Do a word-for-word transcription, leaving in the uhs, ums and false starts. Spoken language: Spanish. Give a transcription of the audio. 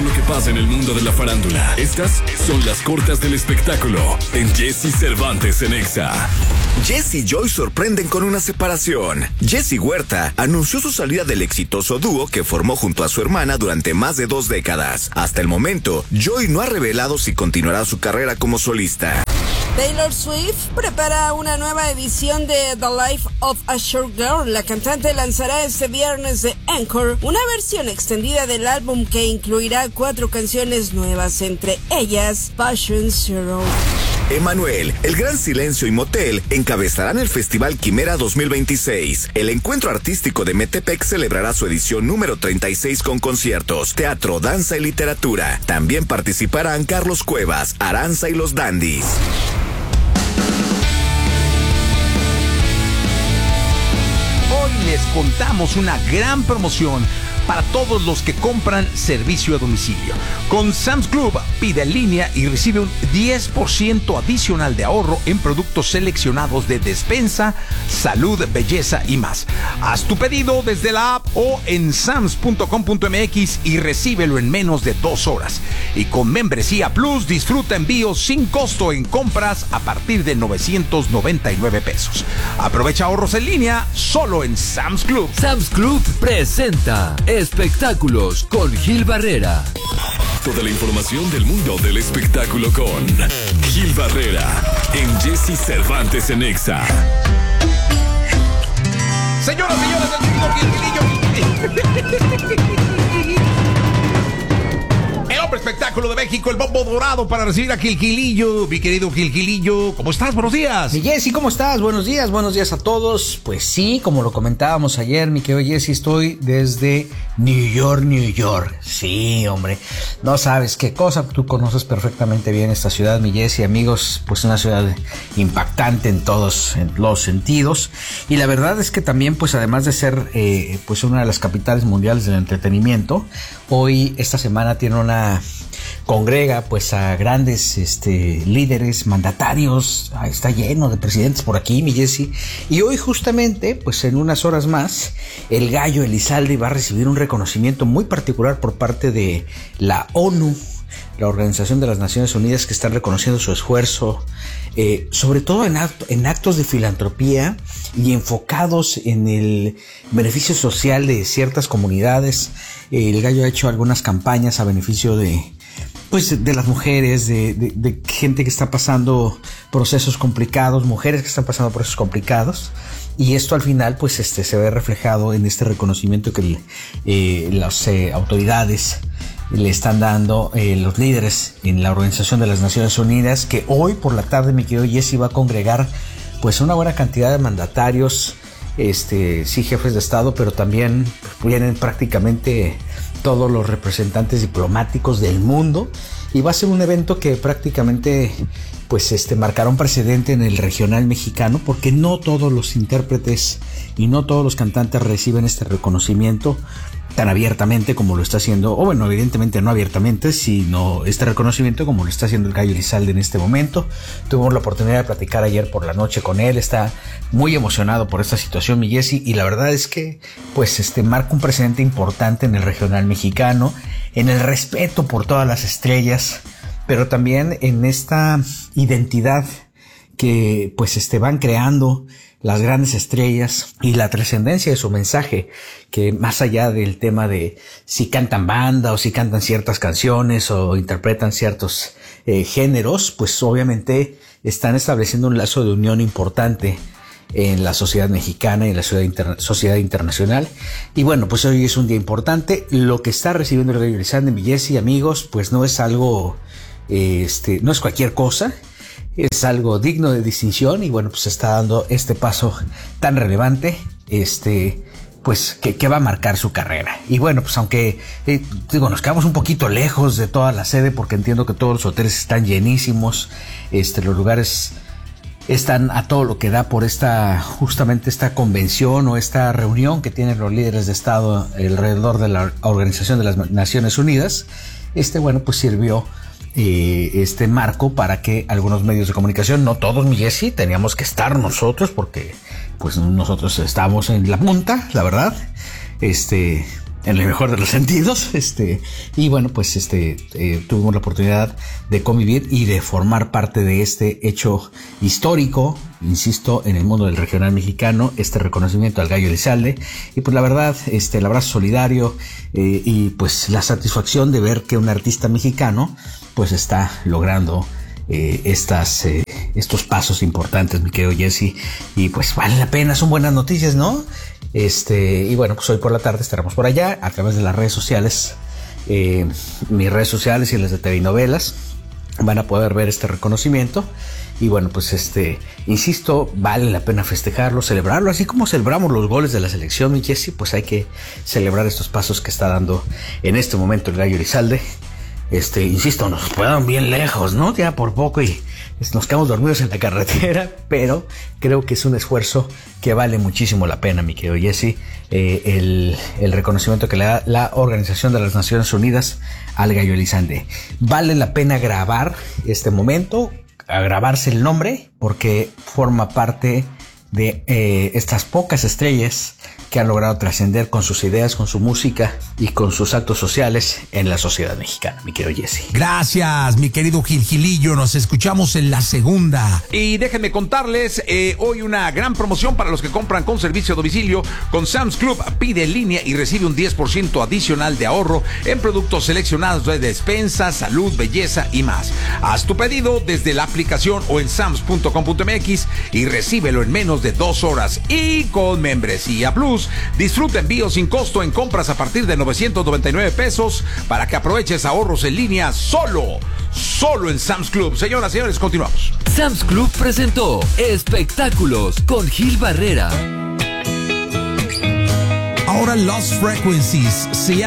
lo que pasa en el mundo de la farándula. Estas son las cortas del espectáculo en Jesse Cervantes en Exa. Jess y Joy sorprenden con una separación. Jessy Huerta anunció su salida del exitoso dúo que formó junto a su hermana durante más de dos décadas. Hasta el momento, Joy no ha revelado si continuará su carrera como solista. Taylor Swift prepara una nueva edición de The Life of a Short Girl. La cantante lanzará este viernes de Anchor una versión extendida del álbum que incluirá cuatro canciones nuevas, entre ellas Passion Zero. Emanuel, El Gran Silencio y Motel encabezarán el Festival Quimera dos mil veintiséis. El encuentro artístico de Metepec celebrará su edición número treinta y seis con conciertos, teatro, danza y literatura. También participarán Carlos Cuevas, Aranza y los Dandys. Hoy les contamos una gran promoción para todos los que compran servicio a domicilio. Con Sam's Club, pide en línea y recibe un diez por ciento adicional de ahorro en productos seleccionados de despensa, salud, belleza y más. Haz tu pedido desde la app o en sams punto com punto m x y recíbelo en menos de dos horas. Y con Membresía Plus, disfruta envíos sin costo en compras a partir de novecientos noventa y nueve pesos. Aprovecha ahorros en línea solo en Sam's Club. Sam's Club presenta Espectáculos con Gil Barrera. Toda la información del mundo del espectáculo con Gil Barrera en Jesse Cervantes en Exa. Señoras, señores, el Gilgilillo. El hombre espectáculo de México, el bombo dorado para recibir a Gilgilillo. Mi querido Gilgilillo, ¿cómo estás? Buenos días. Mi Jessy, ¿cómo estás? Buenos días, buenos días a todos. Pues sí, como lo comentábamos ayer, mi querido Jessy, estoy desde New York, New York. Sí, hombre, no sabes qué cosa. Tú conoces perfectamente bien esta ciudad, mi Jessy, amigos. Pues una ciudad impactante en todos en los sentidos. Y la verdad es que también, pues además de ser eh, pues una de las capitales mundiales del entretenimiento, hoy, esta semana, tiene una congrega pues a grandes este, líderes, mandatarios. Ah, está lleno de presidentes por aquí, mi Jessy. Y hoy justamente, pues en unas horas más, el Gallo Elizalde va a recibir un reconocimiento muy particular por parte de la ONU, la Organización de las Naciones Unidas, que están reconociendo su esfuerzo, eh, sobre todo en, act- en actos de filantropía y enfocados en el beneficio social de ciertas comunidades. Eh, el Gallo ha hecho algunas campañas a beneficio de, pues, de las mujeres, de, de, de gente que está pasando procesos complicados, mujeres que están pasando procesos complicados. Y esto al final, pues, este, se ve reflejado en este reconocimiento que eh, las eh, autoridades le están dando eh, los líderes en la Organización de las Naciones Unidas, que hoy por la tarde, mi querido Jessy, va a congregar pues una buena cantidad de mandatarios, este, sí, jefes de Estado, pero también pues, vienen prácticamente todos los representantes diplomáticos del mundo, y va a ser un evento que prácticamente pues este marcará un precedente en el regional mexicano, porque no todos los intérpretes y no todos los cantantes reciben este reconocimiento tan abiertamente como lo está haciendo, o bueno, evidentemente no abiertamente, sino este reconocimiento como lo está haciendo el Gallo Elizalde en este momento. Tuvimos la oportunidad de platicar ayer por la noche con él, está muy emocionado por esta situación, mi Jessy, y la verdad es que pues este marca un precedente importante en el regional mexicano, en el respeto por todas las estrellas, pero también en esta identidad que pues este van creando las grandes estrellas y la trascendencia de su mensaje, que más allá del tema de si cantan banda o si cantan ciertas canciones o interpretan ciertos eh, géneros, pues obviamente están estableciendo un lazo de unión importante en la sociedad mexicana y en la sociedad, interna- sociedad internacional. Y bueno, pues hoy es un día importante. Lo que está recibiendo el Gallo Elizalde, mi Jessy, amigos, pues no es algo, eh, este, no es cualquier cosa. Es algo digno de distinción y bueno, pues está dando este paso tan relevante, este, pues que, que va a marcar su carrera. Y bueno, pues aunque eh, digo, nos quedamos un poquito lejos de toda la sede, porque entiendo que todos los hoteles están llenísimos, este, los lugares están a todo lo que da por esta, justamente esta convención o esta reunión que tienen los líderes de Estado alrededor de la Organización de las Naciones Unidas. Este, bueno, pues sirvió Eh, este marco para que algunos medios de comunicación, no todos, mi Jessy, teníamos que estar nosotros, porque pues nosotros estamos en la punta, la verdad, este, en el mejor de los sentidos, este, y bueno, pues este, eh, tuvimos la oportunidad de convivir y de formar parte de este hecho histórico, insisto, en el mundo del regional mexicano, este reconocimiento al Gallo Elizalde, y pues la verdad, este, el abrazo solidario, eh, y pues la satisfacción de ver que un artista mexicano, pues está logrando eh, estas, eh, estos pasos importantes, mi querido Jesse, y pues vale la pena, son buenas noticias, ¿no? Este, y bueno, pues hoy por la tarde estaremos por allá a través de las redes sociales, eh, mis redes sociales y las de T V y Novelas, van a poder ver este reconocimiento. Y bueno, pues este, insisto, vale la pena festejarlo, celebrarlo, así como celebramos los goles de la selección, mi Jesse, pues hay que celebrar estos pasos que está dando en este momento el Gallo Elizalde. Este, insisto, nos quedaron bien lejos, ¿no? Ya por poco y nos quedamos dormidos en la carretera, pero creo que es un esfuerzo que vale muchísimo la pena, mi querido Jesse, eh, el, el reconocimiento que le da la Organización de las Naciones Unidas al Gallo Elizalde. Vale la pena grabar este momento, a grabarse el nombre, porque forma parte de eh, estas pocas estrellas que han logrado trascender con sus ideas, con su música y con sus actos sociales en la sociedad mexicana, mi querido Jesse. Gracias, mi querido Gil Gilillo. Nos escuchamos en la segunda. Y déjenme contarles, eh, hoy una gran promoción para los que compran con servicio a domicilio. Con Sam's Club, pide en línea y recibe un diez por ciento adicional de ahorro en productos seleccionados de despensa, salud, belleza y más. Haz tu pedido desde la aplicación o en sams punto com punto m x y recíbelo en menos de dos horas. Y con Membresía Plus, disfruta envío sin costo en compras a partir de novecientos noventa y nueve pesos para que aproveches ahorros en línea solo, solo en Sam's Club. Señoras y señores, continuamos. Sam's Club presentó Espectáculos con Gil Barrera. Ahora Lost Frequencies se llama